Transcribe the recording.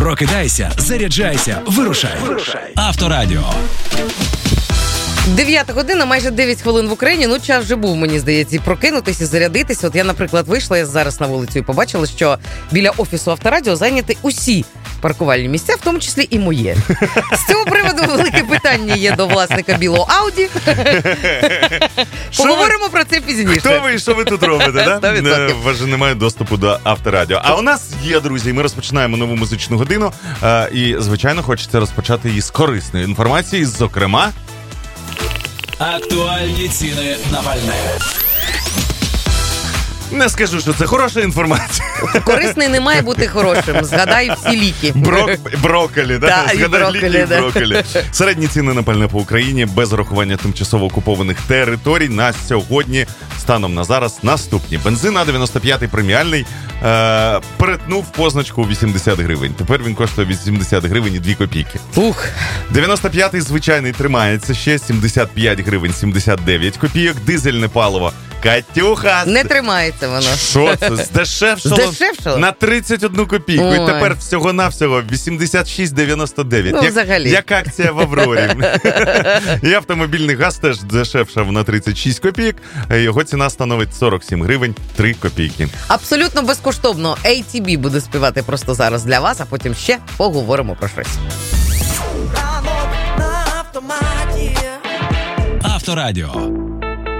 Прокидайся, заряджайся, вирушай. Авторадіо. 9 година, майже 9 хвилин в Україні. Ну, час вже був, мені здається, і прокинутися, і зарядитися. От я, наприклад, вийшла я зараз на вулицю і побачила, що біля офісу Авторадіо зайняті усі паркувальні місця, в тому числі і моє. З цього приводу велике питання є до власника білого Ауді. Поговоримо про це пізніше. Хто ви і що ви тут робите, да? 100%. У вас же немає доступу до Авторадіо. А у нас є, друзі, ми розпочинаємо нову музичну годину. І, звичайно, хочеться розпочати її з корисної інформації, зокрема... Актуальні ціни на пальне. Не скажу, що це хороша інформація. Корисний не має бути хорошим. Згадай всі ліки. Брокколі, да? Да, і Згадай брокколі, ліки, да. і брокколі. Середні ціни на пальне по Україні без урахування тимчасово окупованих територій на сьогодні, станом на зараз, наступні. Бензин А95 преміальний перетнув позначку 80 гривень. Тепер він коштує 80 гривень і 2 копійки. Ух. 95-й звичайний тримається ще 75 гривень 79 копійок. Дизельне паливо. Катюха! Не тримається воно. Що це? Здешевшало? Здешевшало? На 31 копійку. Ой. І тепер всього-навсього 86,99. Ну, взагалі. Як акція в Аврорі. І автомобільний газ теж дешевшав на 36 копійок. Його ціна становить 47 гривень 3 копійки. Абсолютно безкоштовно. ATB буде співати просто зараз для вас, а потім ще поговоримо про щось. Авторадіо.